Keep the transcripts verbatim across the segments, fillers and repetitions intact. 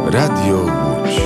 Radio Łódź.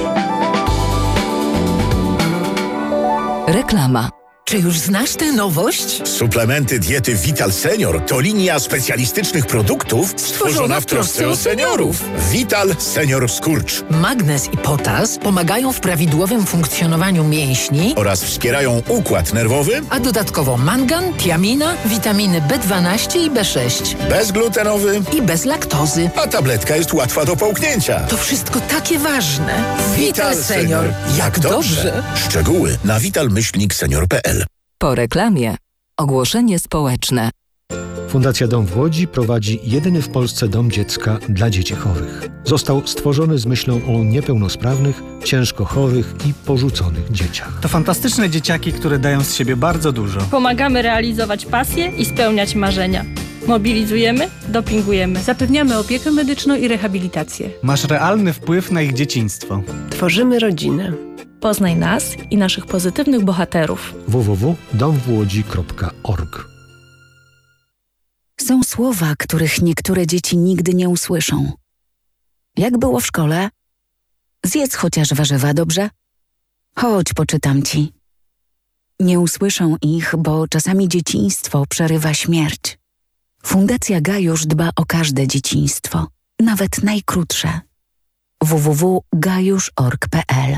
Reklama. Czy już znasz tę nowość? Suplementy diety Vital Senior to linia specjalistycznych produktów stworzona w trosce o seniorów. Vital Senior Skurcz. Magnez i potas pomagają w prawidłowym funkcjonowaniu mięśni Oraz wspierają układ nerwowy, a dodatkowo mangan, tiamina, witaminy B dwanaście i B sześć. bezglutenowy I bez laktozy. a tabletka jest łatwa do połknięcia. To wszystko takie ważne. Vital Senior. Jak dobrze. Szczegóły na vital myślnik senior kropka p l. Po reklamie. Ogłoszenie społeczne. Fundacja Dom w Łodzi prowadzi jedyny w Polsce dom dziecka dla dzieci chorych. Został stworzony z myślą o niepełnosprawnych, ciężko chorych i porzuconych dzieciach. To fantastyczne dzieciaki, które dają z siebie bardzo dużo. Pomagamy realizować pasje i spełniać marzenia. Mobilizujemy, dopingujemy. Zapewniamy opiekę medyczną i rehabilitację. Masz realny wpływ na ich dzieciństwo. Tworzymy rodzinę. Poznaj nas i naszych pozytywnych bohaterów. w w w kropka dom w łodzi kropka org. Są słowa, których niektóre dzieci nigdy nie usłyszą. Jak było w szkole? Zjedz chociaż warzywa, dobrze? Chodź, poczytam ci. Nie usłyszą ich, bo czasami dzieciństwo przerywa śmierć. Fundacja Gajusz dba o każde dzieciństwo, nawet najkrótsze. w w w kropka gajusz kropka org kropka p l.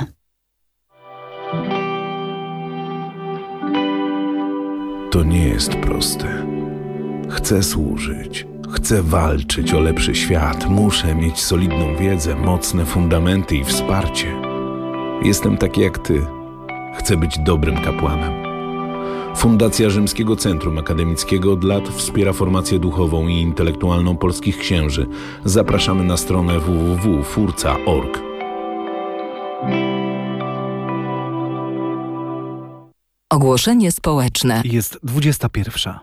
To nie jest proste. Chcę służyć. Chcę walczyć o lepszy świat. Muszę mieć solidną wiedzę, mocne fundamenty i wsparcie. Jestem taki jak ty. Chcę być dobrym kapłanem. Fundacja Rzymskiego Centrum Akademickiego od lat wspiera formację duchową i intelektualną polskich księży. Zapraszamy na stronę w w w kropka furca kropka org. Ogłoszenie społeczne. Jest dwudziesta pierwsza.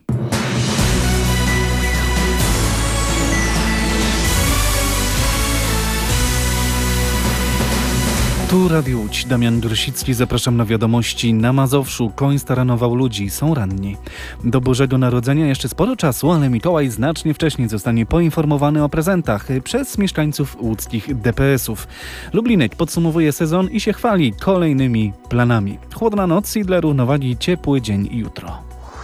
Tu Radio Łódź, Damian Grosicki, zapraszam na wiadomości. Na Mazowszu koń staranował ludzi, są ranni. Do Bożego Narodzenia jeszcze sporo czasu, ale Mikołaj znacznie wcześniej zostanie poinformowany o prezentach przez mieszkańców łódzkich D P S-ów. Lublinek podsumowuje sezon i się chwali kolejnymi planami. Chłodna noc i dla równowagi ciepły dzień i jutro.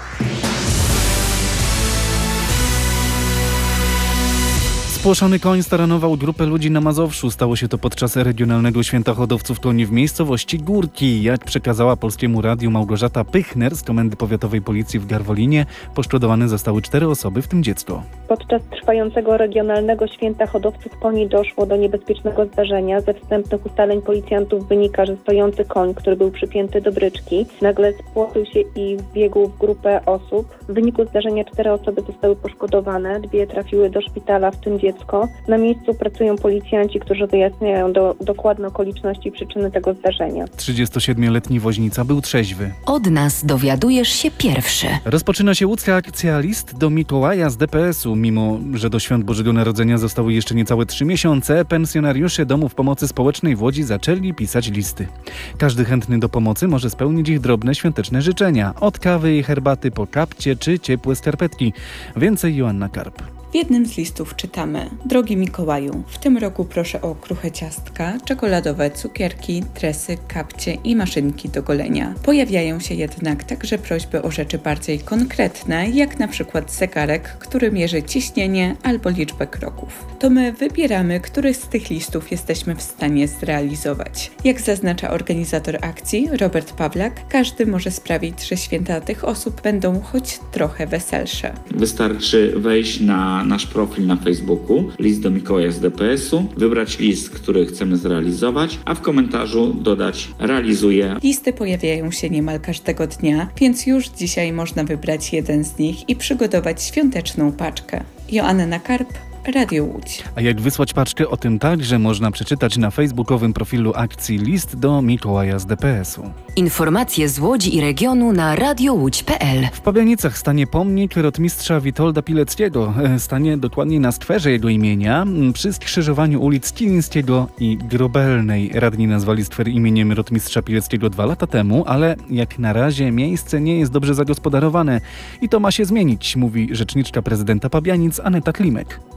Spłoszony koń staranował grupę ludzi na Mazowszu. Stało się to podczas regionalnego święta hodowców koni w miejscowości Górki. Jak przekazała Polskiemu Radiu Małgorzata Pychner z Komendy Powiatowej Policji w Garwolinie, poszkodowane zostały cztery osoby, w tym dziecko. Podczas trwającego regionalnego święta hodowców koni doszło do niebezpiecznego zdarzenia. Ze wstępnych ustaleń policjantów wynika, że stojący koń, który był przypięty do bryczki, nagle spłoszył się i wbiegł w grupę osób. W wyniku zdarzenia cztery osoby zostały poszkodowane, dwie trafiły do szpitala, w tym dziecko. Na miejscu pracują policjanci, którzy wyjaśniają do, dokładne okoliczności i przyczyny tego zdarzenia. trzydziestosiedmioletni woźnica był trzeźwy. Od nas dowiadujesz się pierwszy. Rozpoczyna się łódzka akcja List do Mikołaja z D P S-u. Mimo że do świąt Bożego Narodzenia zostały jeszcze niecałe trzy miesiące, pensjonariusze domów pomocy społecznej w Łodzi zaczęli pisać listy. Każdy chętny do pomocy może spełnić ich drobne świąteczne życzenia. Od kawy i herbaty po kapcie czy ciepłe skarpetki. Więcej Joanna Karp. W jednym z listów czytamy: Drogi Mikołaju, w tym roku proszę o kruche ciastka, czekoladowe cukierki, tresy, kapcie i maszynki do golenia. Pojawiają się jednak także prośby o rzeczy bardziej konkretne, jak na przykład zegarek, który mierzy ciśnienie albo liczbę kroków. To my wybieramy, który z tych listów jesteśmy w stanie zrealizować. Jak zaznacza organizator akcji, Robert Pawlak, każdy może sprawić, że święta tych osób będą choć trochę weselsze. Wystarczy wejść na nasz profil na Facebooku, list do Mikołaja z D P S-u, wybrać list, który chcemy zrealizować, a w komentarzu dodać realizuję. Listy pojawiają się niemal każdego dnia, więc już dzisiaj można wybrać jeden z nich i przygotować świąteczną paczkę. Joanna Karp, Radio Łódź. A jak wysłać paczkę, o tym także można przeczytać na facebookowym profilu akcji List do Mikołaja z D P S-u. Informacje z Łodzi i regionu na radio łódź kropka p l. W Pabianicach stanie pomnik rotmistrza Witolda Pileckiego. Stanie dokładnie na skwerze jego imienia, przy skrzyżowaniu ulic Kilińskiego i Grobelnej. Radni nazwali skwer imieniem rotmistrza Pileckiego dwa lata temu, ale jak na razie miejsce nie jest dobrze zagospodarowane i to ma się zmienić, mówi rzeczniczka prezydenta Pabianic Aneta Klimek.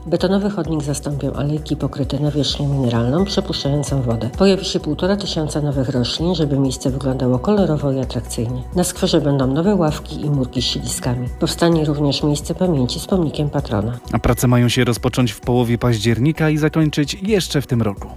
Betonowy chodnik zastąpią alejki pokryte nawierzchnią mineralną, przepuszczającą wodę. Pojawi się półtora tysiąca nowych roślin, żeby miejsce wyglądało kolorowo i atrakcyjnie. Na skwerze będą nowe ławki i murki z siedziskami. Powstanie również miejsce pamięci z pomnikiem patrona. A prace mają się rozpocząć w połowie października i zakończyć jeszcze w tym roku.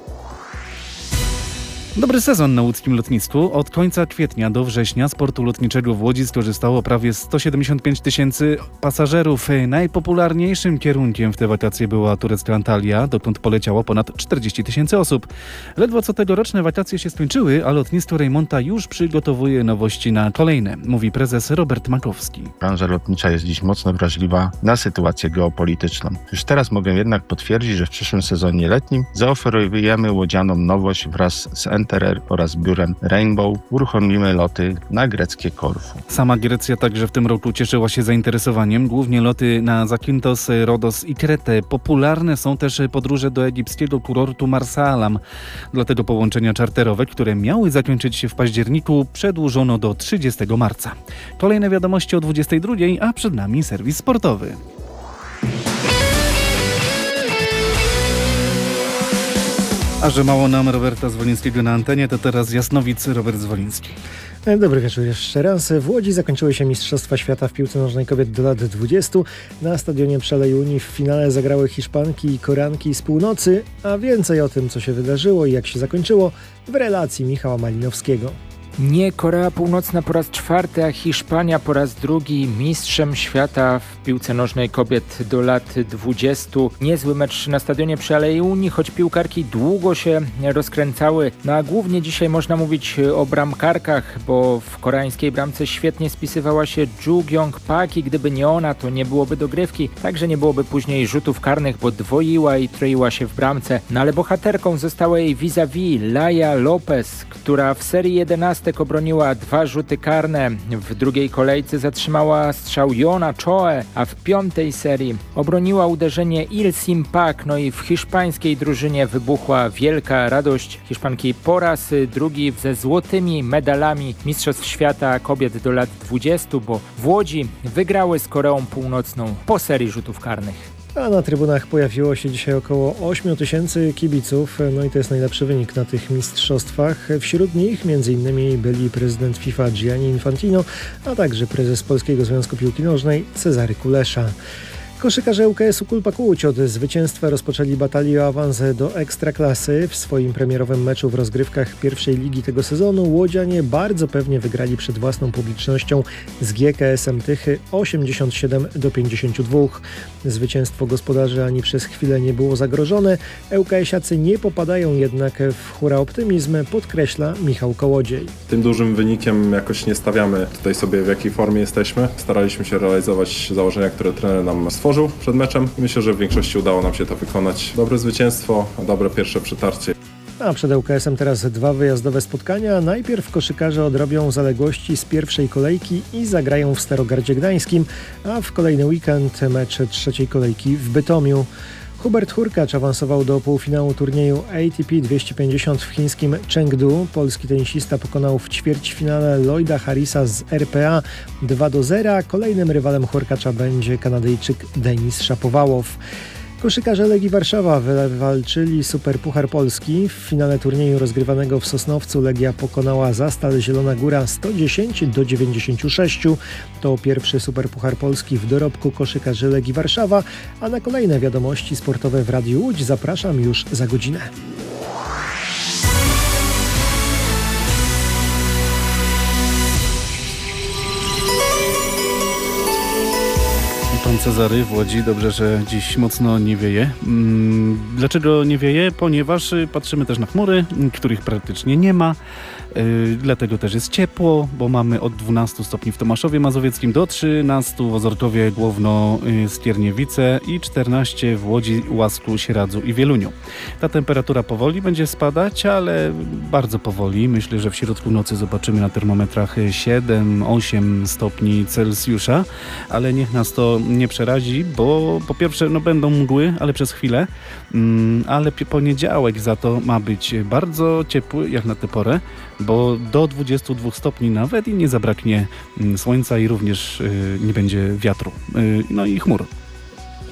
Dobry sezon na łódzkim lotnisku. Od końca kwietnia do września z portu lotniczego w Łodzi skorzystało prawie sto siedemdziesiąt pięć tysięcy pasażerów. Najpopularniejszym kierunkiem w te wakacje była turecka Antalya, dokąd poleciało ponad czterdzieści tysięcy osób. Ledwo co tegoroczne wakacje się skończyły, a lotnisko Rejmonta już przygotowuje nowości na kolejne, mówi prezes Robert Makowski. Branża lotnicza jest dziś mocno wrażliwa na sytuację geopolityczną. Już teraz mogę jednak potwierdzić, że w przyszłym sezonie letnim zaoferujemy łodzianom nowość wraz z N T R oraz biurem Rainbow. Uruchomimy loty na greckie Korfu. Sama Grecja także w tym roku cieszyła się zainteresowaniem. Głównie loty na Zakynthos, Rodos i Kretę. Popularne są też podróże do egipskiego kurortu Marsalam. Dlatego połączenia czarterowe, które miały zakończyć się w październiku, przedłużono do trzydziestego marca. Kolejne wiadomości o dwudziestej drugiej, a przed nami serwis sportowy. A że mało nam Roberta Zwolińskiego na antenie, to teraz Jasnowic, Robert Zwoliński. Dobry wieczór jeszcze raz. W Łodzi zakończyły się Mistrzostwa Świata w piłce nożnej kobiet do lat dwudziestu. Na stadionie Przelej Unii w finale zagrały Hiszpanki i Koreanki z północy, a więcej o tym, co się wydarzyło i jak się zakończyło, w relacji Michała Malinowskiego. Nie Korea Północna po raz czwarty, a Hiszpania po raz drugi mistrzem świata w piłce nożnej kobiet do lat dwudziestu. Niezły mecz na stadionie przy Alei Unii, choć piłkarki długo się rozkręcały. No a głównie dzisiaj można mówić o bramkarkach, bo w koreańskiej bramce świetnie spisywała się Ju Gyong-pak i gdyby nie ona, to nie byłoby dogrywki. Także nie byłoby później rzutów karnych, bo dwoiła i troiła się w bramce. No ale bohaterką została jej vis-a-vis Laia Lopez, która w serii jedenaście obroniła dwa rzuty karne. W drugiej kolejce zatrzymała strzał Jona Choe, a w piątej serii obroniła uderzenie Il Sim Pak. No i w hiszpańskiej drużynie wybuchła wielka radość. Hiszpanki po raz drugi ze złotymi medalami Mistrzostw Świata kobiet do lat dwudziestu, bo w Łodzi wygrały z Koreą Północną po serii rzutów karnych. A na trybunach pojawiło się dzisiaj około ośmiu tysięcy kibiców, no i to jest najlepszy wynik na tych mistrzostwach. Wśród nich między innymi byli prezydent FIFA Gianni Infantino, a także prezes Polskiego Związku Piłki Nożnej Cezary Kulesza. Koszykarze U K S-u Kulpa Kłódź od zwycięstwa rozpoczęli batalię o awans do Ekstraklasy. W swoim premierowym meczu w rozgrywkach pierwszej ligi tego sezonu łodzianie bardzo pewnie wygrali przed własną publicznością z G K S-em Tychy osiemdziesiąt siedem do pięćdziesięciu dwóch. Zwycięstwo gospodarzy ani przez chwilę nie było zagrożone. ŁKS-iacy nie popadają jednak w hura optymizm, podkreśla Michał Kołodziej. Tym dużym wynikiem jakoś nie stawiamy tutaj sobie, w jakiej formie jesteśmy. Staraliśmy się realizować założenia, które trener nam stworzył przed meczem. Myślę, że w większości udało nam się to wykonać. Dobre zwycięstwo, dobre pierwsze przetarcie. A przed ŁKS-em teraz dwa wyjazdowe spotkania. Najpierw koszykarze odrobią zaległości z pierwszej kolejki i zagrają w Starogardzie Gdańskim, a w kolejny weekend mecz trzeciej kolejki w Bytomiu. Hubert Hurkacz awansował do półfinału turnieju A T P dwieście pięćdziesiąt w chińskim Chengdu. Polski tenisista pokonał w ćwierćfinale Lloyda Harrisa z R P A dwa do zera. Kolejnym rywalem Hurkacza będzie Kanadyjczyk Denis Szapowałow. Koszykarze Legii Warszawa wywalczyli Superpuchar Polski. W finale turnieju rozgrywanego w Sosnowcu Legia pokonała Zastal Zielona Góra sto dziesięć do dziewięćdziesięciu sześciu. To pierwszy Superpuchar Polski w dorobku koszykarzy Legii Warszawa, a na kolejne wiadomości sportowe w Radiu Łódź zapraszam już za godzinę. Pan Cezary w Łodzi. Dobrze, że dziś mocno nie wieje. Dlaczego nie wieje? Ponieważ patrzymy też na chmury, których praktycznie nie ma. Yy, dlatego też jest ciepło, bo mamy od dwunastu stopni w Tomaszowie Mazowieckim do trzynastu w Ozorkowie, Głowno, yy, Skierniewice i czternaście w Łodzi, Łasku, Sieradzu i Wieluniu. Ta temperatura powoli będzie spadać, ale bardzo powoli. Myślę, że w środku nocy zobaczymy na termometrach siedem osiem stopni Celsjusza, ale niech nas to nie przerazi, bo po pierwsze no, będą mgły, ale przez chwilę, mm, ale poniedziałek za to ma być bardzo ciepły, jak na tę porę, bo do dwudziestu dwóch stopni nawet i nie zabraknie słońca i również y, nie będzie wiatru, y, no i chmur.